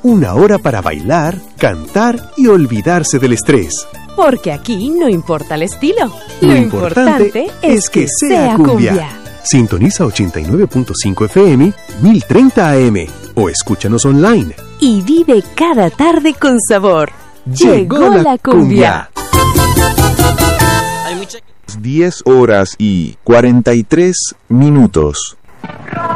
Una hora para bailar, cantar y olvidarse del estrés. Porque aquí no importa el estilo. Lo importante es que sea cumbia. Sintoniza 89.5 FM, 1030 AM o escúchanos online. Y vive cada tarde con sabor. Llegó la cumbia. 10 horas y 43 minutos.